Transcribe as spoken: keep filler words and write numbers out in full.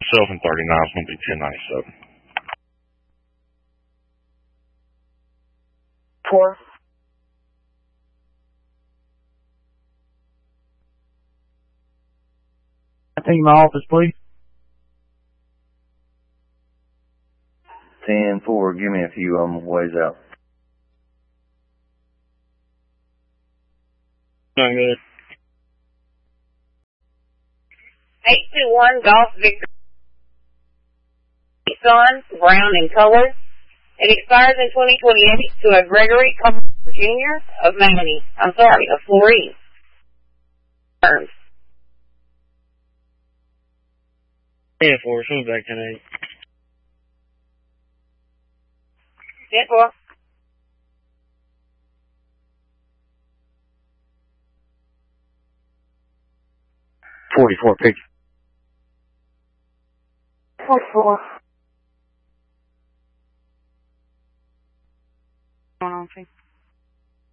myself and thirty-nine is going to be ten ninety-seven. Four. I think my office, please. ten four, give me a few of them ways out. Not good. eight two one Golf Victor. Son, brown in color. It expires in twenty twenty-eight to a Gregory Carter Junior of Manny. I'm sorry, of Florine. Terms. ten four, swing back ten eight. ten four. forty-four picture. forty-four. Going on,